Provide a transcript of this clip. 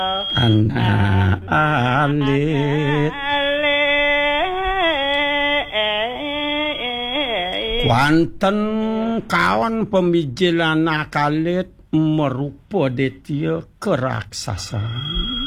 anak alit wanten kawan pemijilan akalit merupa detya keraksasaan